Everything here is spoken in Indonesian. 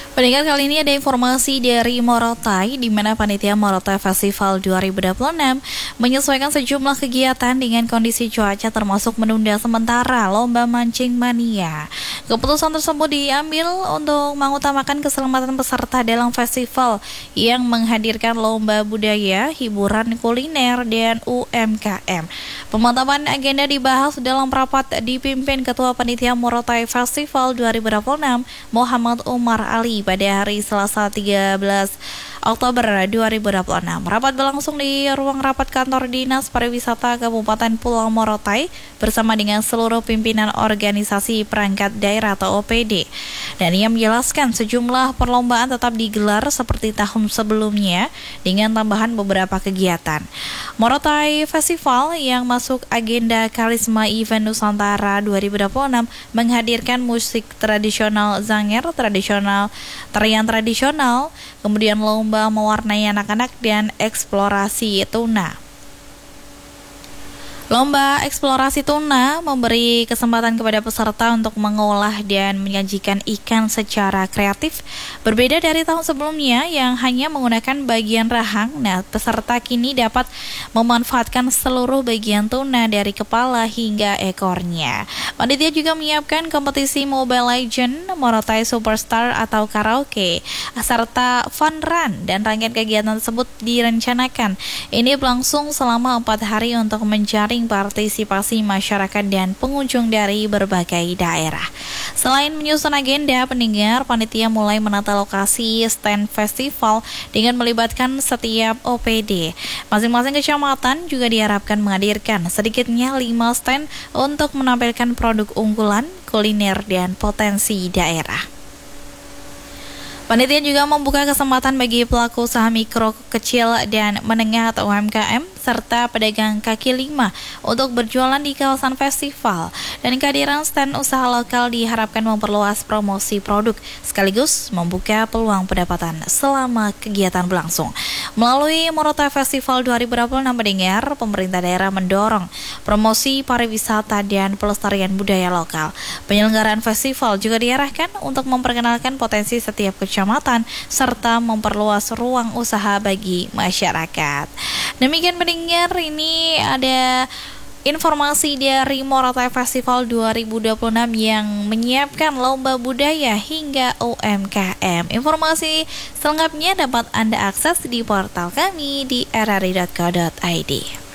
Pendengar, kali ini ada informasi dari Morotai, di mana panitia Morotai Festival 2026 menyesuaikan sejumlah kegiatan dengan kondisi cuaca, termasuk menunda sementara lomba mancing mania. Keputusan tersebut diambil untuk mengutamakan keselamatan peserta dalam festival yang menghadirkan lomba budaya, hiburan kuliner, dan UMKM. Pemantauan agenda dibahas dalam rapat dipimpin Ketua Panitia Morotai Festival 2026 Muhammad Umar Ali pada hari Selasa 13 Oktober 2026. Rapat berlangsung di ruang rapat kantor Dinas Pariwisata Kabupaten Pulau Morotai bersama dengan seluruh pimpinan organisasi perangkat daerah atau OPD. Dan ia menjelaskan sejumlah perlombaan tetap digelar seperti tahun sebelumnya dengan tambahan beberapa kegiatan. Morotai Festival yang masuk agenda Karisma Event Nusantara 2026 menghadirkan musik tradisional Zanger tradisional, tarian tradisional, kemudian lomba mewarnai anak-anak dan eksplorasi tuna. Lomba eksplorasi tuna memberi kesempatan kepada peserta untuk mengolah dan menyajikan ikan secara kreatif. Berbeda dari tahun sebelumnya yang hanya menggunakan bagian rahang, peserta kini dapat memanfaatkan seluruh bagian tuna dari kepala hingga ekornya. Panitia juga menyiapkan kompetisi Mobile Legends, Morotai Superstar atau karaoke, serta fun run, dan rangkaian kegiatan tersebut direncanakan. Ini berlangsung selama 4 hari untuk menjaring partisipasi masyarakat dan pengunjung dari berbagai daerah. Selain menyusun agenda, pendengar, panitia mulai menata lokasi stand festival dengan melibatkan setiap OPD. Masing-masing kecamatan juga diharapkan menghadirkan sedikitnya 5 stand untuk menampilkan produk unggulan, kuliner, dan potensi daerah. Panitia juga membuka kesempatan bagi pelaku usaha mikro, kecil, dan menengah atau UMKM serta pedagang kaki lima untuk berjualan di kawasan festival. Dan kehadiran stand usaha lokal diharapkan memperluas promosi produk sekaligus membuka peluang pendapatan selama kegiatan berlangsung. Melalui Morotai Festival 2026, pendengar, pemerintah daerah mendorong promosi pariwisata dan pelestarian budaya lokal. Penyelenggaraan festival juga diarahkan untuk memperkenalkan potensi setiap kecamatan serta memperluas ruang usaha bagi masyarakat. Demikian pendengar, ini ada informasi dari Morotai Festival 2026 yang menyiapkan lomba budaya hingga UMKM. Informasi selengkapnya dapat Anda akses di portal kami di rri.co.id.